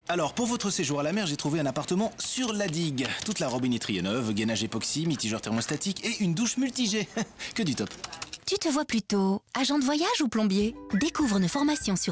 Alors, pour votre séjour à la mer, j'ai trouvé un appartement sur la digue. Toute la robinetterie est neuve, gainage époxy, mitigeur thermostatique et une douche multi-jet. Que du top. Tu te vois plutôt agent de voyage ou plombier? Découvre nos formations sur